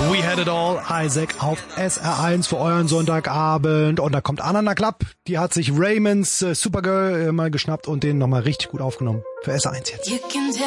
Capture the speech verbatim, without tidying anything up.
We Had It All, Isaac auf S R eins für euren Sonntagabend. Und da kommt Anna Klapp, die hat sich Raymonds äh, Supergirl äh, mal geschnappt und den nochmal richtig gut aufgenommen. Für S R eins jetzt.